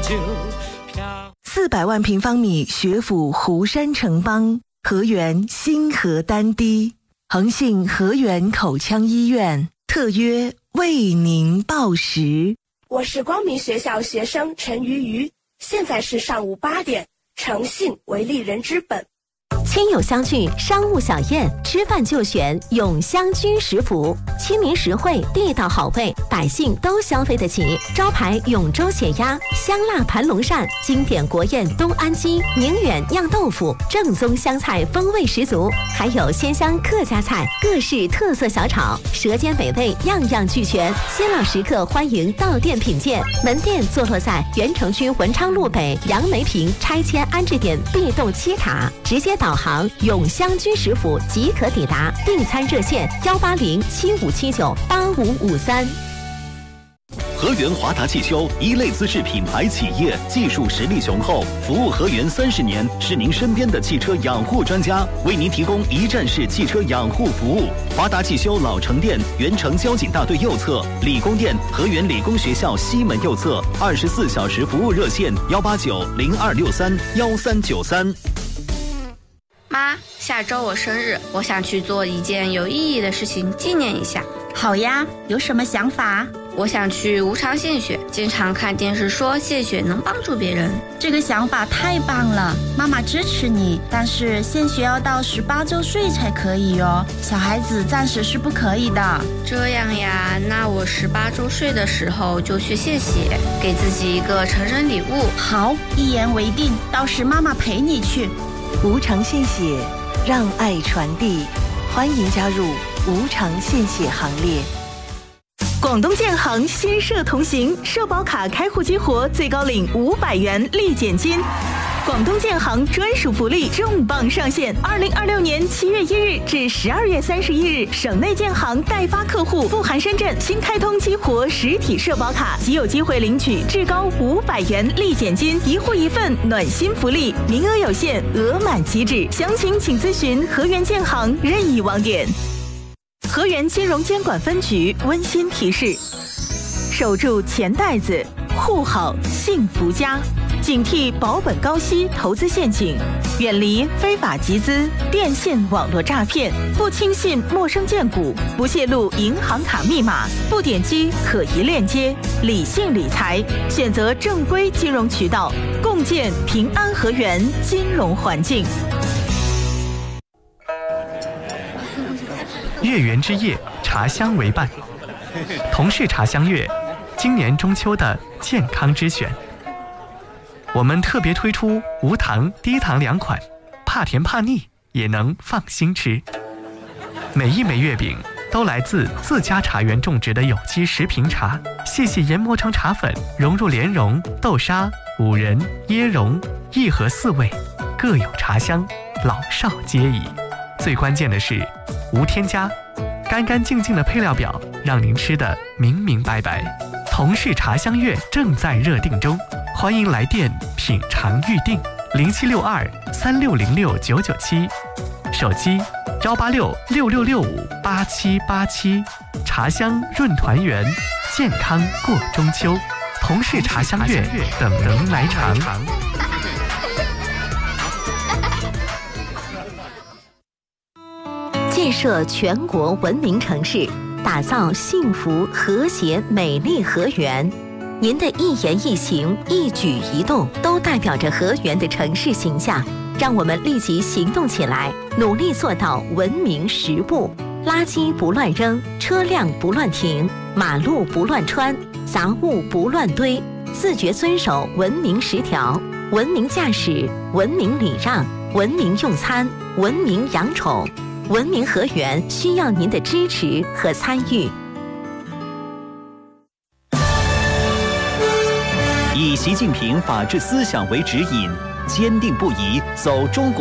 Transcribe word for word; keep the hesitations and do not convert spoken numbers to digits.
就飘。 四百万平方米学府湖山城邦，河源新河丹堤，恒信河源口腔医院特约为您报时。 我是光明学校学生陈瑜瑜，现在是上午八点。诚信为利人之本。 亲友相聚，商务小宴，吃饭就选永香居食府，亲民实惠，地道好味，百姓都消费得起。招牌永州血鸭、香辣盘龙鳝，经典国宴东安鸡、宁远酿豆腐，正宗湘菜风味十足，还有鲜香客家菜，各式特色小炒，舌尖美味，样样俱全。新老食客欢迎到店品鉴。门店坐落在原城区文昌路北杨梅坪拆迁安置点 B 栋七塔，直接导航永香居食府即可抵达。订餐热线幺八零七五七九八五五三。 河源华达汽修一类资质品牌企业，技术实力雄厚，服务河源三十年，是您身边的汽车养护专家，为您提供一站式汽车养护服务。华达汽修老城店原城交警大队右侧，理工店河源理工学校西门右侧，二十四小时服务热线幺八九零二六三幺三九三。 妈，下周我生日，我想去做一件有意义的事情纪念一下。 好呀，有什么想法？ 我想去无偿献血，经常看电视说献血能帮助别人。 这个想法太棒了，妈妈支持你，但是献血要到十八周岁才可以哦，小孩子暂时是不可以的。 这样呀，那我十八周岁的时候就去献血，给自己一个成人礼物。 好，一言为定，到时妈妈陪你去。 无偿献血，让爱传递，欢迎加入无偿献血行列。广东建行新社同行，社保卡开户激活，最高领五百元立减金。广东建行专属福利重磅上线，二零二六年七月一日至十二月三十一日，省内建行代发客户不含深圳新开通激活实体社保卡，即有机会领取至高五百元立减金，一户一份暖心福利，名额有限，额满即止。详情请咨询河源建行任意网点。河源金融监管分局温馨提示：守住钱袋子，护好幸福家。警惕保本高息投资陷阱，远离非法集资、电信网络诈骗，不轻信陌生荐股，不泄露银行卡密码，不点击可疑链接，理性理财，选择正规金融渠道，共建平安河源金融环境。 月圆之夜，茶香为伴，同是茶香月，今年中秋的健康之选。我们特别推出无糖低糖两款，怕甜怕腻也能放心吃。每一枚月饼都来自自家茶园种植的有机食品茶，细细研磨成茶粉，融入莲蓉、豆沙、五仁、椰蓉，一盒四味，各有茶香，老少皆宜。最关键的是无添加，干干净净的配料表让您吃得明明白白。同是茶香月正在热定中，欢迎来电品尝预定零七六二三六零六九九七，手机幺八六六六六五八七八七。茶香润团圆，健康过中秋。同是茶香月，等人来尝。 建设全国文明城市，打造幸福和谐美丽河源。您的一言一行、一举一动都代表着河源的城市形象。让我们立即行动起来，努力做到文明实步。垃圾不乱扔，车辆不乱停，马路不乱穿，杂物不乱堆，自觉遵守文明十条：文明驾驶，文明礼让，文明用餐，文明养宠。文明河源需要您的支持和参与。 以习近平法治思想为指引，坚定不移走中国